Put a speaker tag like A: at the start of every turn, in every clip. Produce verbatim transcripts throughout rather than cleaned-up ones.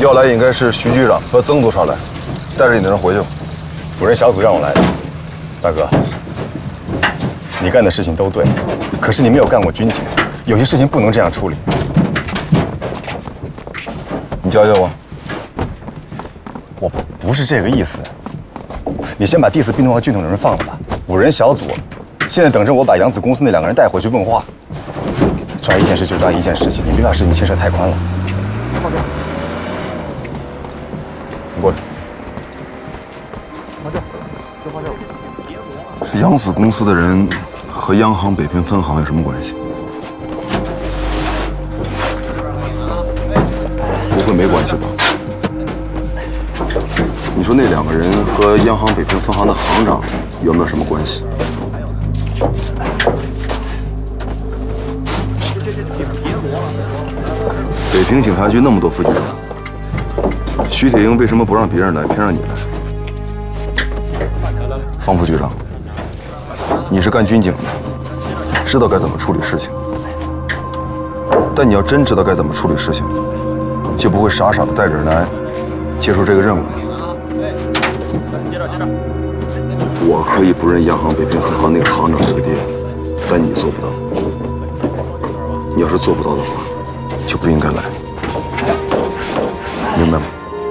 A: 要来应该是徐局长和曾督察来，带着你的人回去。
B: 五人小组让我来的，大哥，你干的事情都对，可是你没有干过军警，有些事情不能这样处理。
A: 你教教我。
B: 我不是这个意思。你先把第四兵团和军统的人放了吧。五人小组现在等着我把扬子公司那两个人带回去问话。抓一件事就抓一件事情，你别把事情牵涉太宽了。
A: 你过来。这扬子公司的人和央行北平分行有什么关系？不会没关系吧？你说那两个人和央行北平分行的行长有没有什么关系？北平警察局那么多副局长，徐铁英为什么不让别人来，偏让你来？方副局长，你是干军警的，知道该怎么处理事情。但你要真知道该怎么处理事情，就不会傻傻的带着人来接受这个任务。我可以不认央行北平分行那个行长这个爹，但你做不到。你要是做不到的话，就不应该来，明白吗？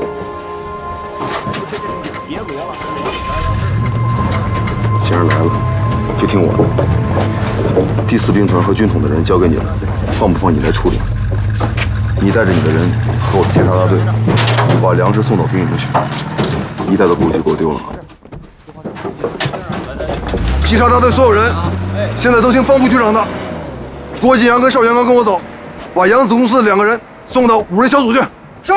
A: 既然来了，就听我的。第四兵团和军统的人交给你了，放不放你来处理。你带着你的人和我的检查大队，把粮食送到兵营去。一带到部里就给我丢了啊！稽查大队所有人，现在都听方副局长的。郭继阳跟邵元刚跟我走，把扬子公司的两个人送到五人小组去。是。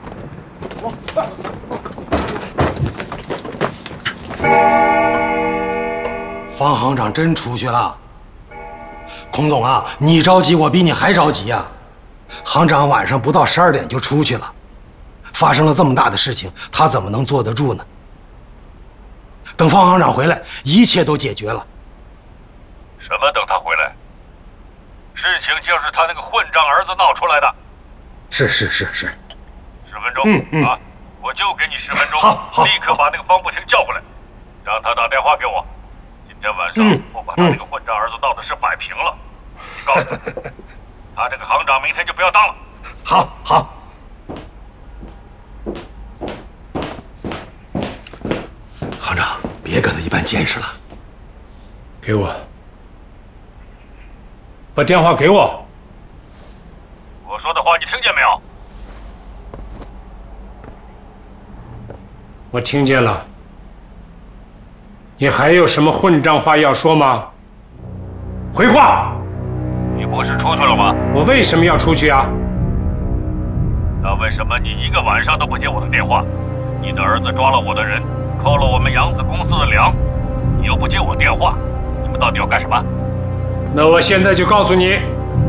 C: 方行长真出去了。孔总啊，你着急，我比你还着急呀、啊。行长晚上不到十二点就出去了，发生了这么大的事情，他怎么能坐得住呢？等方行长回来，一切都解决了。
D: 什么等他回来？事情就是他那个混账儿子闹出来的。
C: 是是是是。
D: 十分钟，
C: 嗯嗯
D: 啊，我就给你十分钟，
C: 好，好，
D: 立刻把那个方不停叫回来，让他打电话给我。今天晚上我把他那个混账儿子闹的是摆平了。你告诉他，他这个行长明天就不要当了。
C: 好，好。行长，别跟他一般见识了。
E: 给我，把电话给我。
D: 我说的话你听见没有？
E: 我听见了。你还有什么混账话要说吗？回话。
D: 你不是出去了吗？
E: 我为什么要出去啊？
D: 那为什么你一个晚上都不接我的电话？你的儿子抓了我的人，扣了我们扬子公司的粮，你又不接我电话，你们到底要干什么？
E: 那我现在就告诉你，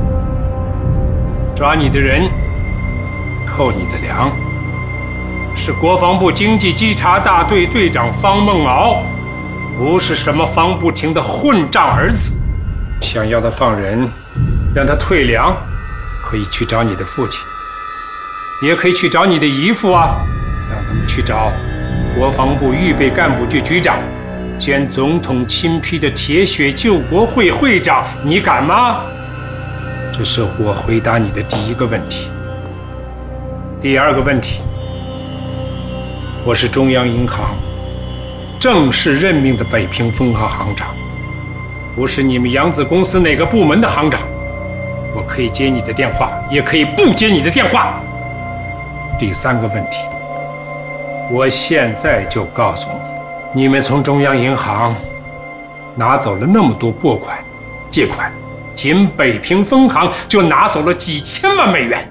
E: 抓你的人，扣你的粮，是国防部经济稽查大队队长方梦敖，不是什么方不停的混账儿子。想要他放人，让他退粮，可以去找你的父亲，也可以去找你的姨父啊，让他们去找国防部预备干部局局长兼总统亲批的铁血救国会会长，你敢吗？这是我回答你的第一个问题。第二个问题，我是中央银行正式任命的北平分行行长，不是你们扬子公司哪个部门的行长。我可以接你的电话，也可以不接你的电话。第三个问题，我现在就告诉你，你们从中央银行拿走了那么多拨款、借款，仅北平分行就拿走了几千万美元。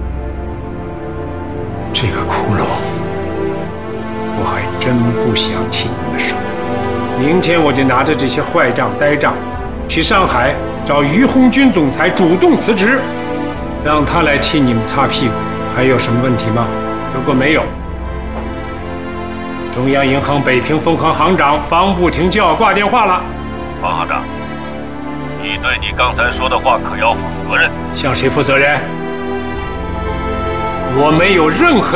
E: 这个窟窿，我还真不想替你们守。明天我就拿着这些坏账、呆账，去上海找于洪军总裁主动辞职，让他来替你们擦屁股。还有什么问题吗？如果没有，中央银行北平分行行长方不停就要挂电话了。
D: 方行长，你对你刚才说的话可要负责任。
E: 向谁负责任？我没有任何